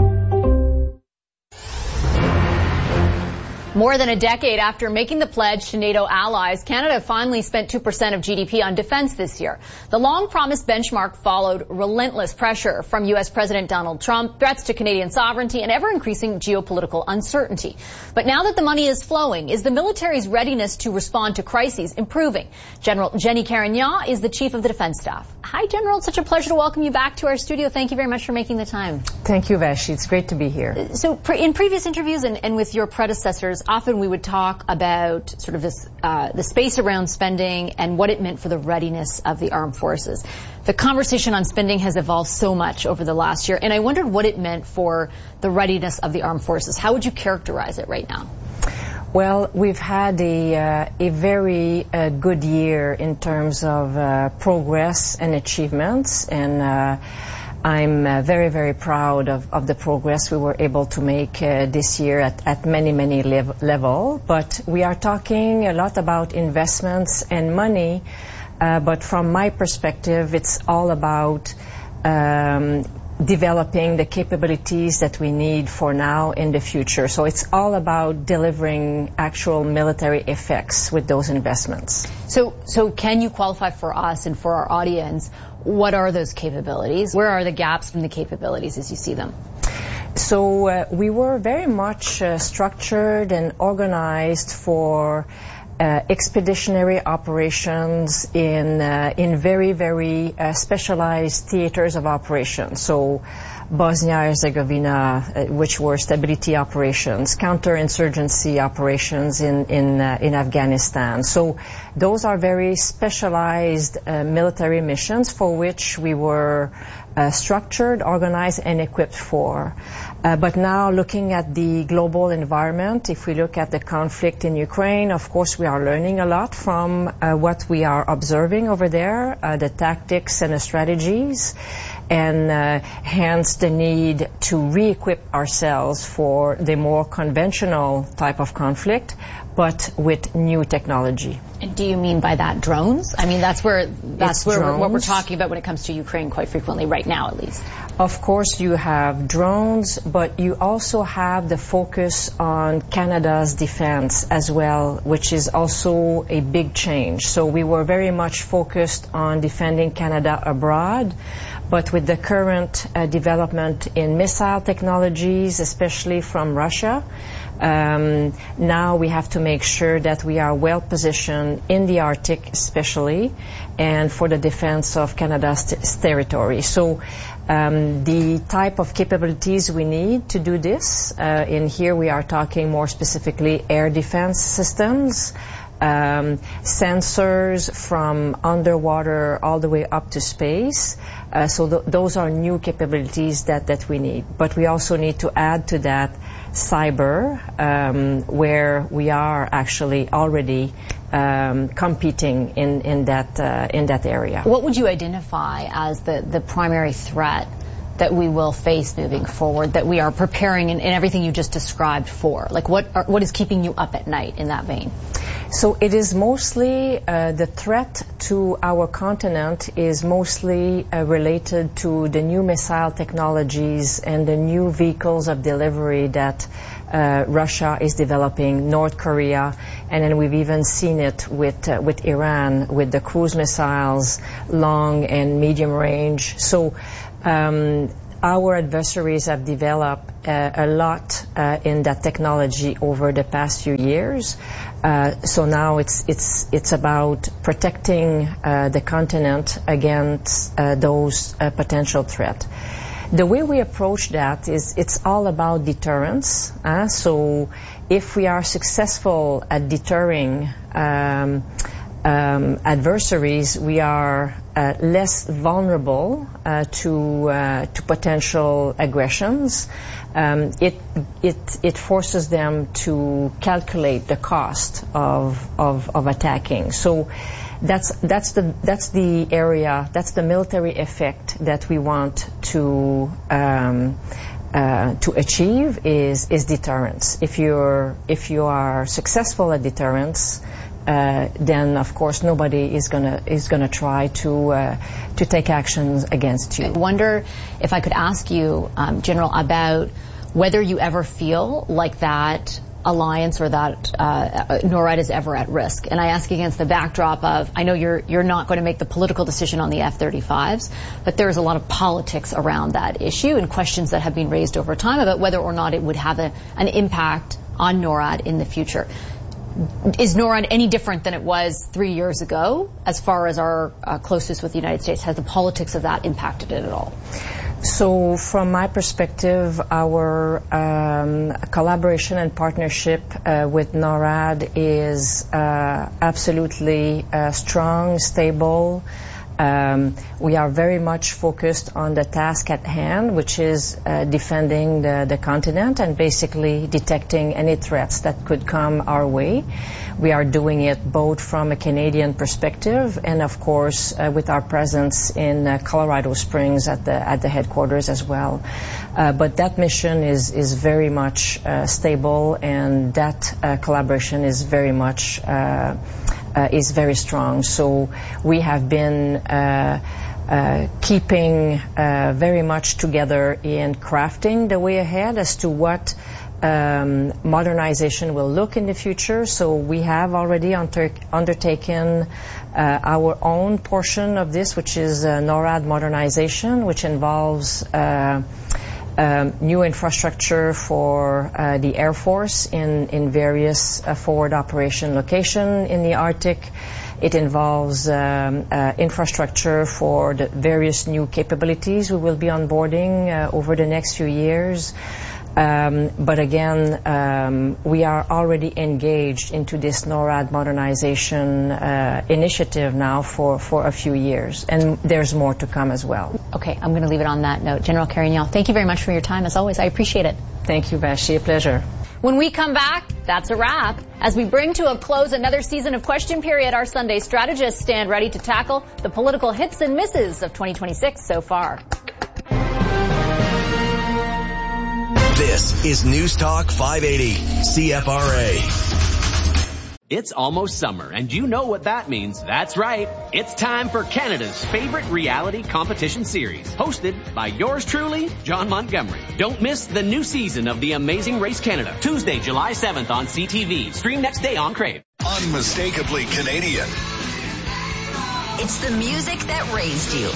More than a decade after making the pledge to NATO allies, Canada finally spent two percent of G D P on defense this year. The long-promised benchmark followed relentless pressure from U S President Donald Trump, threats to Canadian sovereignty, and ever-increasing geopolitical uncertainty. But now that the money is flowing, is the military's readiness to respond to crises improving? General Jenny Carignan is the Chief of the Defense Staff. Hi, General. It's such a pleasure to welcome you back to our studio. Thank you very much for making the time. Thank you, Vashi. It's great to be here. So pre- in previous interviews and, and with your predecessors, often we would talk about sort of this, uh, the space around spending and what it meant for the readiness of the armed forces. The conversation on spending has evolved so much over the last year, and I wondered what it meant for the readiness of the armed forces. How would you characterize it right now? Well, we've had a, uh, a very uh, good year in terms of uh, progress and achievements, and uh, I'm uh, very, very proud of, of the progress we were able to make uh, this year at, at many, many lev- level. But we are talking a lot about investments and money, uh, but from my perspective, it's all about um, developing the capabilities that we need for now in the future. So it's all about delivering actual military effects with those investments. So, so can you qualify for us and for our audience? What are those capabilities? Where are the gaps in the capabilities as you see them? So uh, we were very much uh, structured and organized for uh, expeditionary operations in uh, in very, very uh, specialized theaters of operations. So Bosnia-Herzegovina, uh, which were stability operations, counterinsurgency operations in in, uh, in Afghanistan. So those are very specialized uh, military missions for which we were uh, structured, organized, and equipped for. Uh, but now looking at the global environment, if we look at the conflict in Ukraine, of course we are learning a lot from uh, what we are observing over there, uh, the tactics and the strategies, and uh, hence the need to re-equip ourselves for the more conventional type of conflict, but with new technology. And do you mean by that drones? I mean, that's where that's It's where we're, what we're drones. talking about when it comes to Ukraine quite frequently, right now at least. Of course, you have drones, but you also have the focus on Canada's defense as well, which is also a big change. So we were very much focused on defending Canada abroad, but with the current uh, development in missile technologies, especially from Russia, um, now we have to make sure that we are well positioned in the Arctic especially, and for the defense of Canada's t- territory. So um, the type of capabilities we need to do this, uh, in here we are talking more specifically air defense systems, um, sensors from underwater all the way up to space. Uh, so th- those are new capabilities that, that we need. But we also need to add to that cyber, um, where we are actually already um, competing in in that uh, in that area. What would you identify as the the primary threat that we will face moving forward, that we are preparing in, in everything you just described for? Like, what are, what is keeping you up at night in that vein? So it is mostly, uh, the threat to our continent is mostly uh, related to the new missile technologies and the new vehicles of delivery that uh, Russia is developing, North Korea, and then we've even seen it with uh, with Iran, with the cruise missiles, long and medium range. So Um, our adversaries have developed uh, a lot uh, in that technology over the past few years. Uh, so now it's it's it's about protecting uh, the continent against uh, those uh, potential threats. The way we approach that is it's all about deterrence. Uh, so if we are successful at deterring um, Um, adversaries, we are uh, less vulnerable uh, to uh, to potential aggressions. Um, it it it forces them to calculate the cost of of, of attacking. So that's that's the that's the area, that's the military effect that we want to um, uh, to achieve is is deterrence. If you're if you are successful at deterrence, Uh, then of course nobody is gonna is gonna try to uh, to take actions against you. I wonder if I could ask you, um, General, about whether you ever feel like that alliance or that uh, NORAD is ever at risk. And I ask against the backdrop of, I know you're you're not going to make the political decision on the F thirty-fives, but there's a lot of politics around that issue and questions that have been raised over time about whether or not it would have a, an impact on NORAD in the future. Is NORAD any different than it was three years ago as far as our uh, closeness with the United States? Has the politics of that impacted it at all? So from my perspective, our um, collaboration and partnership uh, with NORAD is uh, absolutely uh, strong, stable. Um, we are very much focused on the task at hand, which is uh, defending the, the continent and basically detecting any threats that could come our way. We are doing it both from a Canadian perspective and, of course, uh, with our presence in uh, Colorado Springs at the at the headquarters as well. Uh, but that mission is is very much uh, stable, and that uh, collaboration is very much uh, uh, is very strong. So we have been uh, uh, keeping uh, very much together in crafting the way ahead as to what Um, modernization will look in the future. So we have already under, undertaken uh, our own portion of this, which is uh, NORAD modernization, which involves uh, um, new infrastructure for uh, the Air Force in, in various uh, forward operation location in the Arctic. It involves um, uh, infrastructure for the various new capabilities we will be onboarding uh, over the next few years. Um, but again, um, we are already engaged into this NORAD modernization uh, initiative now for, for a few years, and there's more to come as well. Okay, I'm going to leave it on that note. General Carignan, thank you very much for your time, as always. I appreciate it. Thank you, Vashi. A pleasure. When we come back, that's a wrap. As we bring to a close another season of Question Period, our Sunday strategists stand ready to tackle the political hits and misses of twenty twenty-six so far. This is News Talk five eighty, C F R A. It's almost summer, and you know what that means. That's right. It's time for Canada's favorite reality competition series, hosted by yours truly, John Montgomery. Don't miss the new season of The Amazing Race Canada, Tuesday, July seventh on C T V. Stream next day on Crave. Unmistakably Canadian. It's the music that raised you.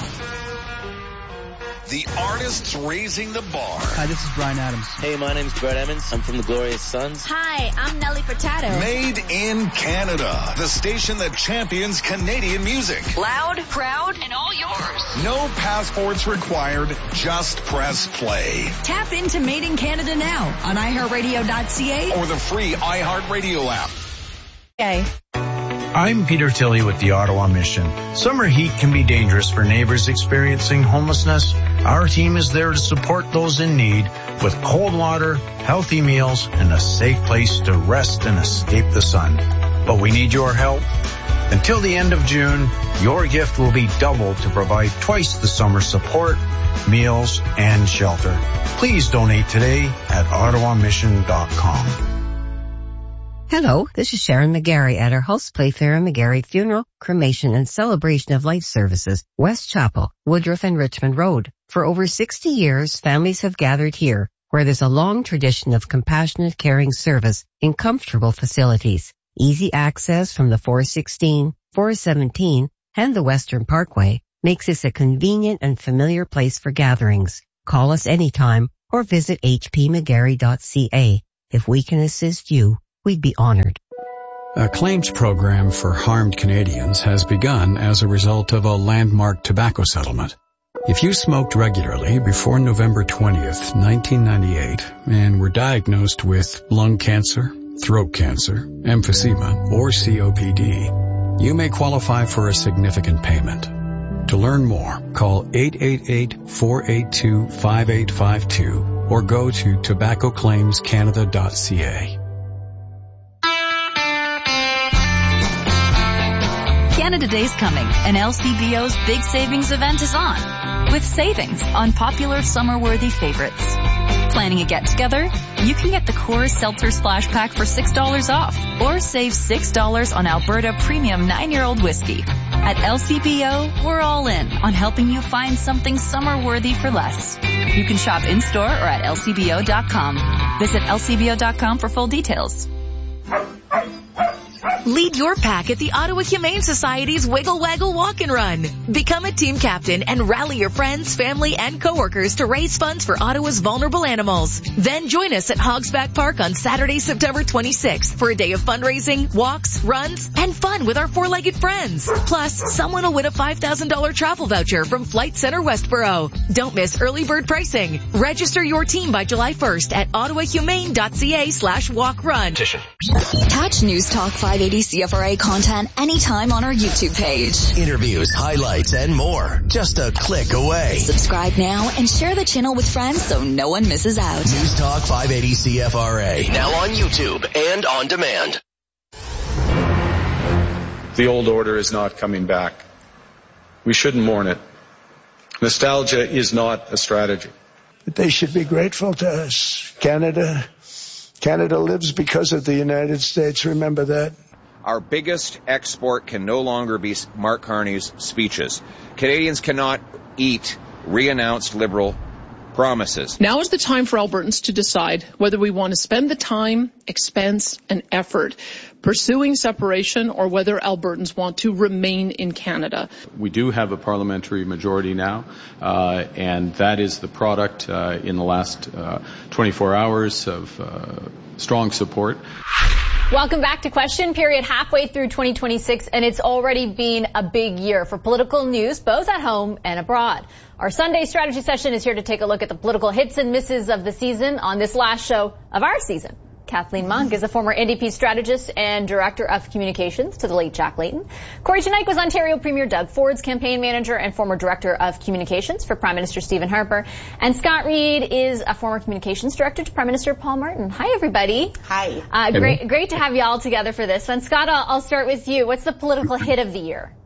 The artists raising the bar. Hi, this is Bryan Adams. Hey, my name's Brett Emmons. I'm from the Glorious Sons. Hi, I'm Nelly Furtado. Made in Canada, the station that champions Canadian music. Loud, proud, and all yours. No passports required, just press play. Tap into Made in Canada now on i heart radio dot c a or the free iHeartRadio app. Okay. I'm Peter Tilley with the Ottawa Mission. Summer heat can be dangerous for neighbors experiencing homelessness. Our team is there to support those in need with cold water, healthy meals, and a safe place to rest and escape the sun. but we need your help. Until the end of June, your gift will be doubled to provide twice the summer support, meals, and shelter. Please donate today at ottawa mission dot com. Hello, this is Sharon McGarry at our Hulse Playfair and McGarry Funeral, Cremation, and Celebration of Life Services, West Chapel, Woodruff and Richmond Road. For over sixty years, families have gathered here, where there's a long tradition of compassionate caring service in comfortable facilities. Easy access from the four sixteen, four seventeen, and the Western Parkway makes this a convenient and familiar place for gatherings. Call us anytime or visit h p mcgarry dot c a. If we can assist you, we'd be honored. A claims program for harmed Canadians has begun as a result of a landmark tobacco settlement. If you smoked regularly before November twentieth, nineteen ninety-eight, and were diagnosed with lung cancer, throat cancer, emphysema, or C O P D, you may qualify for a significant payment. To learn more, call eight eight eight, four eight two, five eight five two or go to tobacco claims canada dot c a. Canada Day's coming, and L C B O's big savings event is on, with savings on popular summer-worthy favorites. Planning a get-together? You can get the Coors Seltzer Splash Pack for six dollars off, or save six dollars on Alberta Premium nine-year-old whiskey. At L C B O, we're all in on helping you find something summer-worthy for less. You can shop in-store or at L C B O dot com. Visit L C B O dot com for full details. Lead your pack at the Ottawa Humane Society's Wiggle Waggle Walk and Run. Become a team captain and rally your friends, family, and coworkers to raise funds for Ottawa's vulnerable animals. Then join us at Hogsback Park on Saturday, September twenty-sixth for a day of fundraising, walks, runs, and fun with our four-legged friends. Plus, someone will win a five thousand dollars travel voucher from Flight Centre Westboro. Don't miss early bird pricing. Register your team by July first at ottawa humane dot c a slash walk run. Catch News Talk five eighty C F R A content anytime on our YouTube page. Interviews, highlights, and more. Just a click away. Subscribe now and share the channel with friends so no one misses out. News Talk five eighty C F R A. Now on YouTube and on demand. The old order is not coming back. We shouldn't mourn it. Nostalgia is not a strategy. But they should be grateful to us. Canada, Canada lives because of the United States. Remember that. Our biggest export can no longer be Mark Carney's speeches. Canadians cannot eat re-announced Liberal promises. Now is the time for Albertans to decide whether we want to spend the time, expense, and effort pursuing separation or whether Albertans want to remain in Canada. We do have a parliamentary majority now, uh, and that is the product uh, in the last uh, twenty-four hours of uh, strong support. Welcome back to Question Period, halfway through twenty twenty-six, and it's already been a big year for political news, both at home and abroad. Our Sunday strategy session is here to take a look at the political hits and misses of the season on this last show of our season. Kathleen Monk is a former N D P strategist and director of communications to the late Jack Layton. Corey Chinook was Ontario Premier Doug Ford's campaign manager and former director of communications for Prime Minister Stephen Harper. And Scott Reid is a former communications director to Prime Minister Paul Martin. Hi, everybody. Hi. Uh, great, great to have you all together for this one. Scott, I'll, I'll start with you. What's the political hit of the year?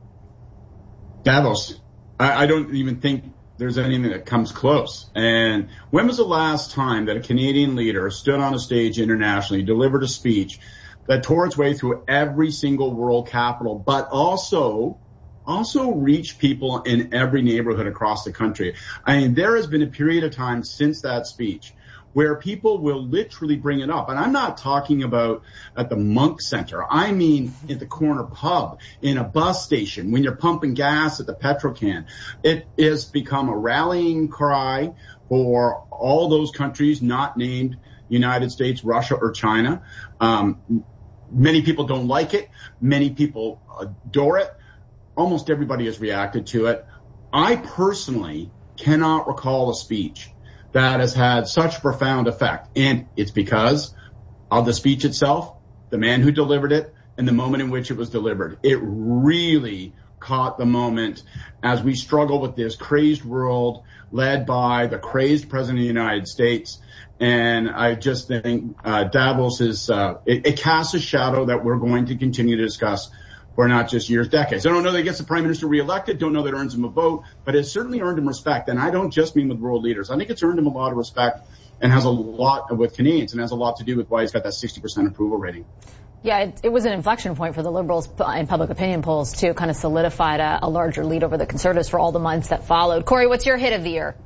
Davos. I, I don't even think there's anything that comes close. And when was the last time that a Canadian leader stood on a stage internationally, delivered a speech that tore its way through every single world capital, but also, also reached people in every neighborhood across the country? I mean, there has been a period of time since that speech where people will literally bring it up. And I'm not talking about at the Monk Center. I mean at the corner pub, in a bus station, when you're pumping gas at the petrol can. It has become a rallying cry for all those countries not named United States, Russia, or China. Um, many people don't like it. Many people adore it. Almost everybody has reacted to it. I personally cannot recall a speech that has had such a profound effect. And it's because of the speech itself, the man who delivered it, and the moment in which it was delivered. It really, caught the moment as we struggle with this crazed world led by the crazed president of the United States. And I just think uh, Davos is, uh, it, it casts a shadow that we're going to continue to discuss for not just years, decades. I don't know that it gets the prime minister reelected, don't know that it earns him a vote, but it's certainly earned him respect. And I don't just mean with world leaders. I think it's earned him a lot of respect and has a lot with Canadians and has a lot to do with why he's got that sixty percent approval rating. Yeah, it, it was an inflection point for the Liberals in public opinion polls, too. Kind of solidified a, a larger lead over the Conservatives for all the months that followed. Corey, what's your hit of the year?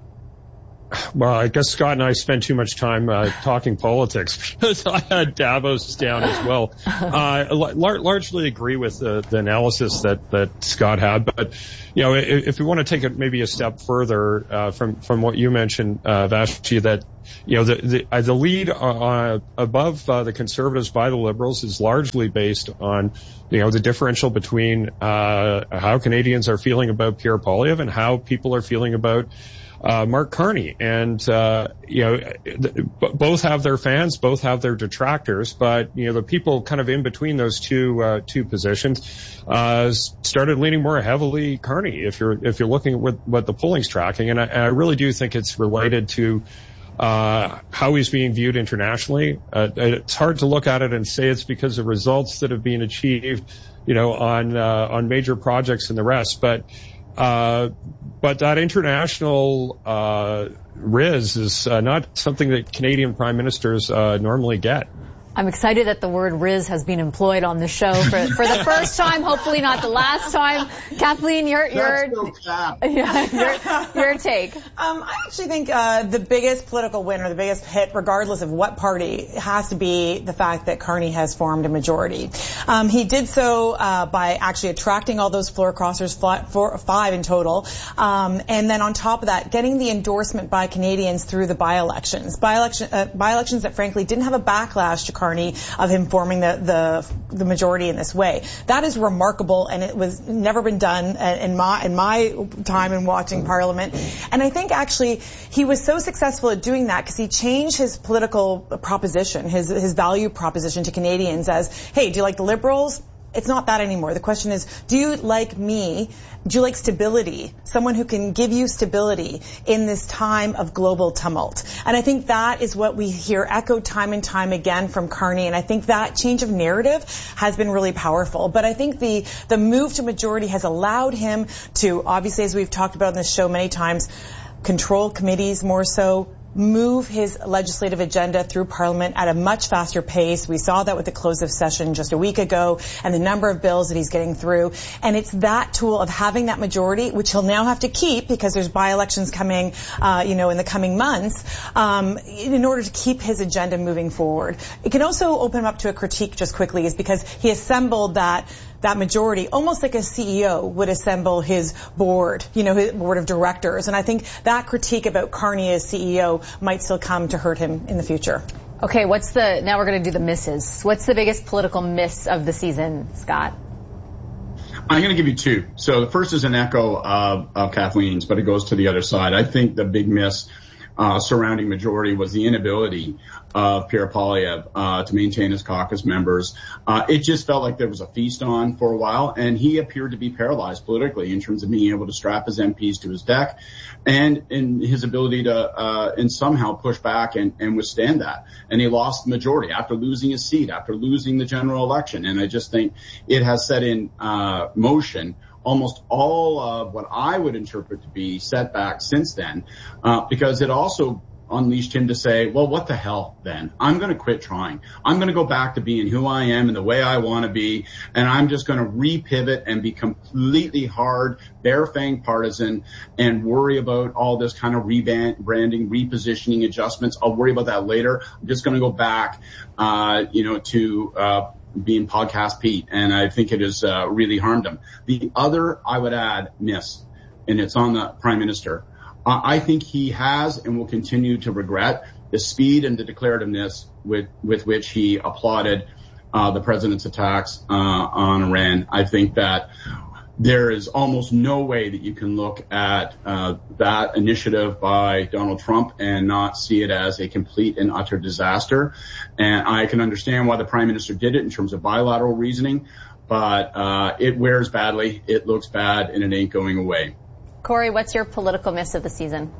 Well, I guess Scott and I spent too much time uh, talking politics because I had Davos down as well. I uh, lar- largely agree with the, the analysis that, that Scott had. But, you know, if, if we want to take it maybe a step further uh, from, from what you mentioned, uh, Vashti, that, you know, the, the, uh, the lead uh, above uh, the Conservatives by the Liberals is largely based on, you know, the differential between uh, how Canadians are feeling about Pierre Poilievre and how people are feeling about Uh, Mark Carney. And, uh, you know, th- both have their fans, both have their detractors, but, you know, the people kind of in between those two, uh, two positions, uh, started leaning more heavily Carney if you're, if you're looking at what, what the polling's tracking. And I, and I really do think it's related to, uh, how he's being viewed internationally. Uh, it's hard to look at it and say it's because of results that have been achieved, you know, on, uh, on major projects and the rest, but, Uh, but that international, uh, riz is uh, not something that Canadian prime ministers, uh, normally get. I'm excited that the word Riz has been employed on the show for, for the first time, hopefully not the last time. Kathleen, your your yeah, your, your take. Um, I actually think uh, the biggest political win or the biggest hit, regardless of what party, has to be the fact that Carney has formed a majority. Um, he did so uh, by actually attracting all those floor crossers, four, five in total, um, and then on top of that, getting the endorsement by Canadians through the by-elections, by-election, uh, by-elections that frankly didn't have a backlash to Carney of him forming the, the the majority in this way. That is remarkable, and it was never been done in my in my time in watching Parliament. And I think actually he was so successful at doing that because he changed his political proposition, his his value proposition to Canadians as, hey, do you like the Liberals? It's not that anymore. The question is, do you like me? Do you like stability? Someone who can give you stability in this time of global tumult. And I think that is what we hear echoed time and time again from Carney. And I think that change of narrative has been really powerful. But I think the, the move to majority has allowed him to, obviously, as we've talked about in this show many times, control committees more so, move his legislative agenda through Parliament at a much faster pace. We saw that with the close of session just a week ago and the number of bills that he's getting through. And it's that tool of having that majority, which he'll now have to keep because there's by-elections coming, uh, you know, in the coming months, um, in order to keep his agenda moving forward. It can also open him up to a critique just quickly is because he assembled that that majority, almost like a C E O would assemble his board, you know, his board of directors. And I think that critique about Carney as C E O might still come to hurt him in the future. Okay, what's the, now we're going to do the misses. What's the biggest political miss of the season, Scott? I'm going to give you two. So the first is an echo of, of Kathleen's, but it goes to the other side. I think the big miss Uh, surrounding majority was the inability of Pierre Poilievre uh, to maintain his caucus members. Uh, it just felt like there was a feast on for a while, and he appeared to be paralyzed politically in terms of being able to strap his M Ps to his deck and in his ability to uh, and somehow push back and, and withstand that. And he lost the majority after losing his seat, after losing the general election. And I just think it has set in uh, motion almost all of what I would interpret to be setbacks since then, uh, because it also unleashed him to say, well, what the hell then? I'm going to quit trying. I'm going to go back to being who I am and the way I want to be, and I'm just going to repivot and be completely hard, bare-fang partisan and worry about all this kind of rebranding, repositioning adjustments. I'll worry about that later. I'm just going to go back, uh, you know, to uh being Podcast Pete, and I think it has uh, really harmed him. The other, I would add, miss, and it's on the Prime Minister. Uh, I think he has and will continue to regret the speed and the declarativeness with, with which he applauded uh, the President's attacks uh, on Iran. I think that there is almost no way that you can look at uh, that initiative by Donald Trump and not see it as a complete and utter disaster. And I can understand why the Prime Minister did it in terms of bilateral reasoning, but uh, it wears badly, it looks bad, and it ain't going away. Corey, what's your political miss of the season?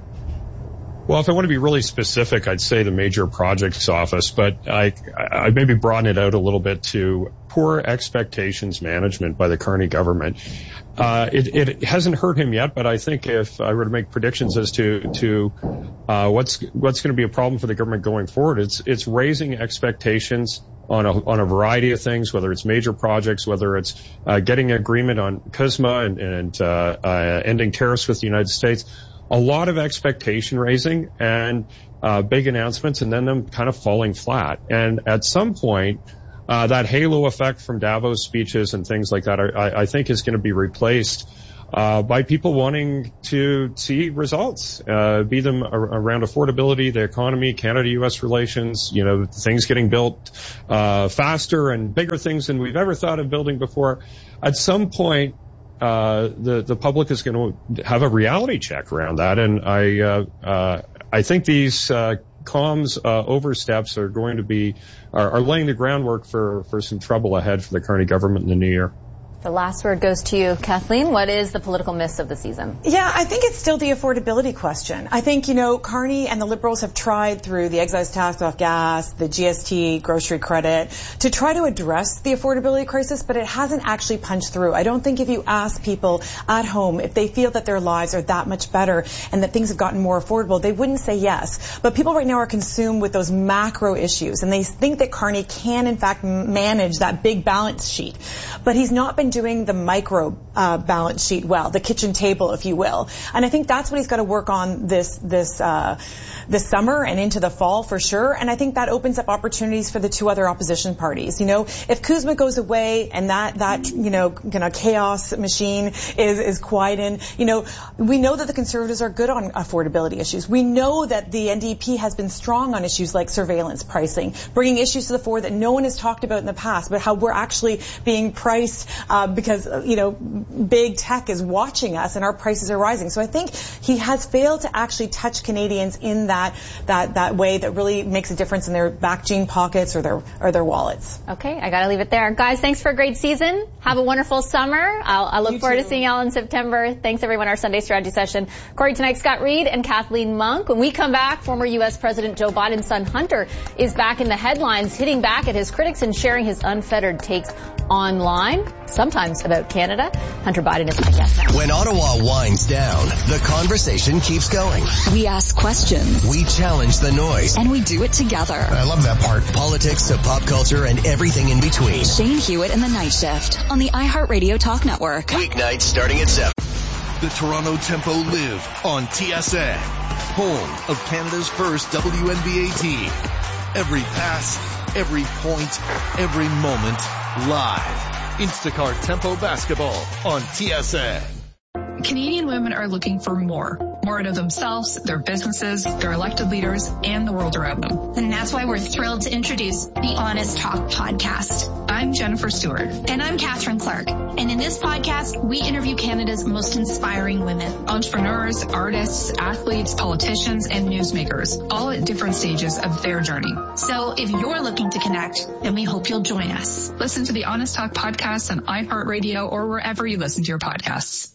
Well, if I want to be really specific, I'd say the Major Projects Office, but I, I maybe broaden it out a little bit to poor expectations management by the Carney government. Uh, it, it hasn't hurt him yet, but I think if I were to make predictions as to to uh, what's what's going to be a problem for the government going forward, it's it's raising expectations on a on a variety of things, whether it's major projects, whether it's uh, getting an agreement on C U S M A and, and uh, uh, ending tariffs with the United States. A lot of expectation raising and uh, big announcements, and then them kind of falling flat. And at some point, uh, that halo effect from Davos speeches and things like that, I, I think is going to be replaced uh, by people wanting to see results, uh, be them around affordability, the economy, Canada-U S relations, you know, things getting built uh, faster and bigger things than we've ever thought of building before. At some point, Uh, the, the public is going to have a reality check around that. And I, uh, uh, I think these, uh, comms, uh, oversteps are going to be, are, are laying the groundwork for, for some trouble ahead for the Carney government in the new year. The last word goes to you, Kathleen. What is the political miss of the season? Yeah, I think it's still the affordability question. I think, you know, Carney and the Liberals have tried through the excise tax off gas, the G S T, grocery credit, to try to address the affordability crisis, but it hasn't actually punched through. I don't think if you ask people at home if they feel that their lives are that much better and that things have gotten more affordable, they wouldn't say yes. But people right now are consumed with those macro issues, and they think that Carney can, in fact, manage that big balance sheet. But he's not been doing the micro uh, balance sheet well, the kitchen table, if you will. And I think that's what he's got to work on this this uh, this summer and into the fall for sure. And I think that opens up opportunities for the two other opposition parties. You know, if C U S M A goes away and that that you know kind of chaos machine is is quieted, you know, we know that the Conservatives are good on affordability issues. We know that the N D P has been strong on issues like surveillance pricing, bringing issues to the fore that no one has talked about in the past, but how we're actually being priced uh, because you know big tech is watching us and our prices are rising. So I think he has failed to actually touch Canadians in that that that way that really makes a difference in their back jean pockets or their or their wallets. Okay, I gotta leave it there, guys. Thanks for a great season. Have a wonderful summer. I'll, I look you forward too. to seeing y'all in September. Thanks everyone. Our Sunday strategy session. Corey tonight, Scott Reed and Kathleen Monk. When we come back, former U S President Joe Biden's son Hunter is back in the headlines, hitting back at his critics and sharing his unfettered takes online, sometimes about Canada. Hunter Biden is my guest now. When Ottawa winds down, the conversation keeps going. We ask questions. We challenge the noise. And we do it together. I love that part. Politics to pop culture and everything in between. Shane Hewitt and the Night Shift on the iHeartRadio Talk Network. Weeknights starting at seven. The Toronto Tempo live on T S N, home of Canada's first W N B A team. Every pass, every point, every moment, live. Instacart Tempo Basketball on T S N. Canadian women are looking for more. More out of themselves, their businesses, their elected leaders, and the world around them. And that's why we're thrilled to introduce the Honest Talk podcast. I'm Jennifer Stewart. And I'm Catherine Clark. And in this podcast, we interview Canada's most inspiring women. Entrepreneurs, artists, athletes, politicians, and newsmakers, all at different stages of their journey. So if you're looking to connect, then we hope you'll join us. Listen to the Honest Talk podcast on iHeartRadio or wherever you listen to your podcasts.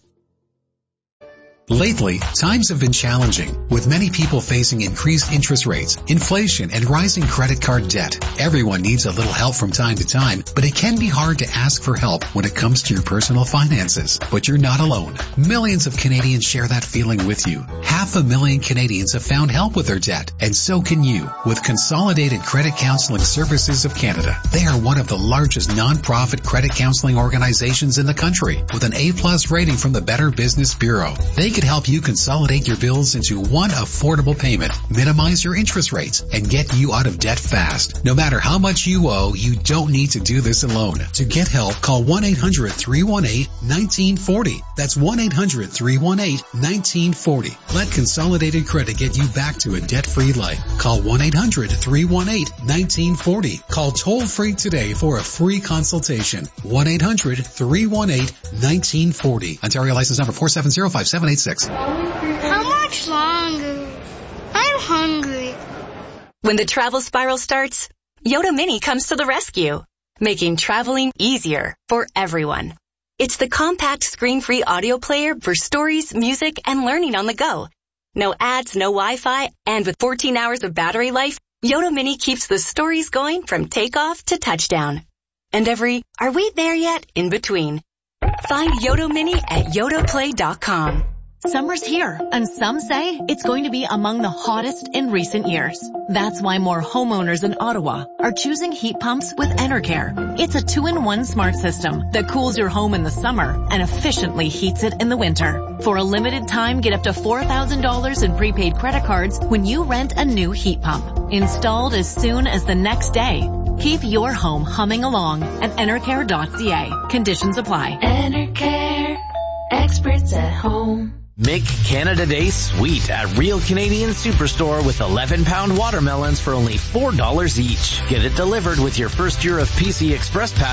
Lately, times have been challenging, with many people facing increased interest rates, inflation, and rising credit card debt. Everyone needs a little help from time to time, but it can be hard to ask for help when it comes to your personal finances. But you're not alone. Millions of Canadians share that feeling with you. Half a million Canadians have found help with their debt, and so can you with Consolidated Credit Counseling Services of Canada. They are one of the largest non-profit credit counseling organizations in the country, with an A plus rating from the Better Business Bureau. They could help you consolidate your bills into one affordable payment, minimize your interest rates, and get you out of debt fast. No matter how much you owe, you don't need to do this alone. To get help, call one eight hundred, three one eight, one nine four zero. That's one eight hundred, three one eight, one nine four zero. Let Consolidated Credit get you back to a debt-free life. Call one eight hundred, three one eight, one nine four zero. Call toll-free today for a free consultation. one eight hundred, three one eight, one nine four zero. Ontario license number four seven zero five seven eight six. How much longer? I'm hungry. When the travel spiral starts, Yoda Mini comes to the rescue, making traveling easier for everyone. It's the compact screen-free audio player for stories, music, and learning on the go. No ads, no Wi-Fi, and with fourteen hours of battery life, Yoda Mini keeps the stories going from takeoff to touchdown. And every, are we there yet, in between. Find Yoda Mini at yoda play dot com. Summer's here, and some say it's going to be among the hottest in recent years. That's why more homeowners in Ottawa are choosing heat pumps with Enercare. It's a two-in-one smart system that cools your home in the summer and efficiently heats it in the winter. For a limited time, get up to four thousand dollars in prepaid credit cards when you rent a new heat pump. Installed as soon as the next day. Keep your home humming along at enercare dot c a. Conditions apply. Enercare. Experts at home. Make Canada Day sweet at Real Canadian Superstore with eleven pound watermelons for only four dollars each. Get it delivered with your first year of P C Express Pass